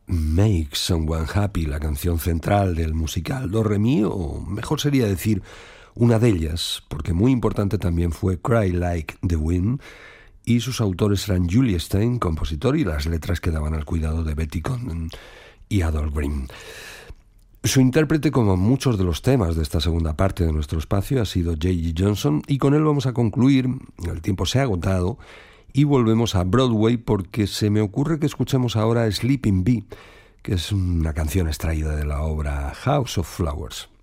Make Someone Happy, la canción central del musical Do Re Mi, o mejor sería decir una de ellas, porque muy importante también fue Cry Like the Wind, y sus autores eran Julie Stein, compositor, y las letras quedaban al cuidado de Betty Condon y Adolph Green. Su intérprete, como muchos de los temas de esta segunda parte de nuestro espacio, ha sido J.G. Johnson, y con él vamos a concluir. El tiempo se ha agotado y volvemos a Broadway, porque se me ocurre que escuchemos ahora Sleeping Bee, que es una canción extraída de la obra House of Flowers.